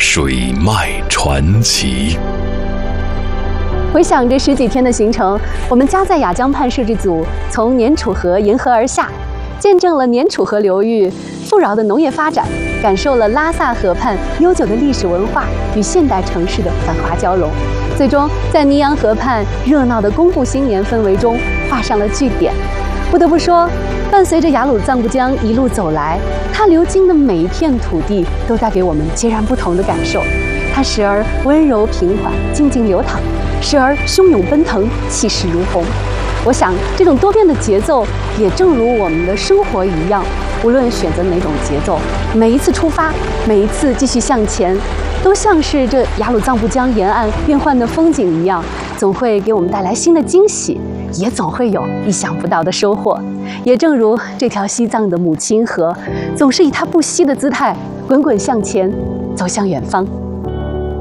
水脉传奇。 回想这10几天的行程，我们家在雅江畔摄制组从年楚河沿河而下，见证了年楚河流域富饶的农业发展，感受了拉萨河畔悠久的历史文化与现代城市的繁华交融，最终在尼洋河畔热闹的公布新年氛围中画上了句点。不得不说，伴随着雅鲁藏布江一路走来，它流经的每一片土地都带给我们截然不同的感受。它时而温柔平缓、静静流淌，时而汹涌奔腾、气势如虹。我想，这种多变的节奏，也正如我们的生活一样，无论选择哪种节奏，每一次出发，每一次继续向前，都像是这雅鲁藏布江沿岸变幻的风景一样，总会给我们带来新的惊喜，也总会有意想不到的收获。也正如这条西藏的母亲河，总是以它不息的姿态，滚滚向前，走向远方。